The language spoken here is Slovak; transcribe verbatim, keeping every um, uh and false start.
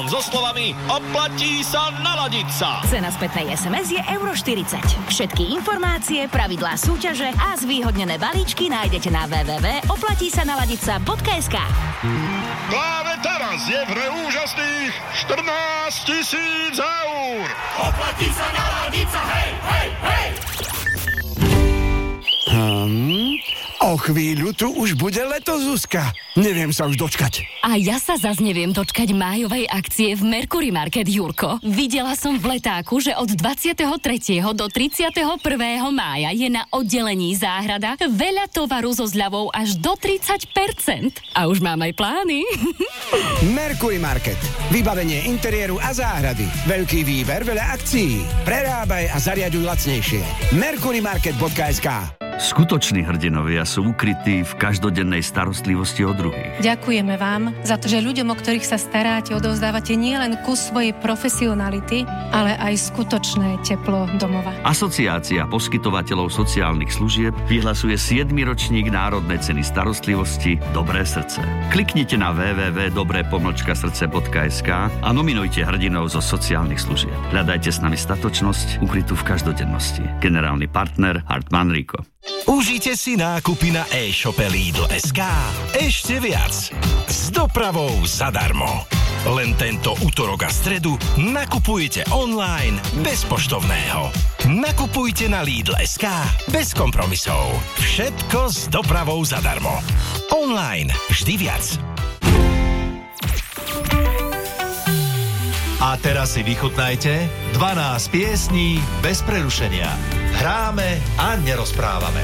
So slovami oplatí sa naladiť sa. Cena spätnej es em es je euro štyridsať. Všetky informácie, pravidlá súťaže a zvýhodnené balíčky nájdete na w w w bodka oplatí sa naladiť sa bodka es ká. Práve teraz je v hre úžasných štrnásť tisíc eur. Oplatí sa naladiť sa, hej, hej, hej! Hmm, o chvíľu tu už bude leto, Zuzka. Neviem sa už dočkať. A ja sa zas neviem dočkať májovej akcie v Mercury Market, Jurko. Videla som v letáku, že od dvadsiateho tretieho do tridsiateho prvého mája je na oddelení Záhrada veľa tovaru so zľavou až do tridsať percent. A už mám aj plány. Mercury Market. Vybavenie interiéru a záhrady. Veľký výber, veľa akcií. Prerábaj a zariaďuj lacnejšie. mercurymarket bodka es ká. Skutoční hrdinovia sú ukrytí v každodennej starostlivosti o druhých. Ďakujeme vám za to, že ľuďom, o ktorých sa staráte, odovzdávate nielen kus svojej profesionality, ale aj skutočné teplo domova. Asociácia poskytovateľov sociálnych služieb vyhlasuje siedmy ročník Národnej ceny starostlivosti Dobré srdce. Kliknite na w w w bodka dobré pomlčka srdce bodka es ká a nominujte hrdinov zo sociálnych služieb. Hľadajte s nami statočnosť ukrytú v každodennosti. Generálny partner Hartmann Rieco. Užite si nákupy na e-shope Lidl bodka es ká. Ešte viac. S dopravou zadarmo. Len tento utorok a stredu nakupujte online bez poštovného. Nakupujte na Lidl bodka es ká bez kompromisov. Všetko s dopravou zadarmo. Online vždy viac. A teraz si vychutnajte dvanásť piesní bez prerušenia. Hráme a nerozprávame.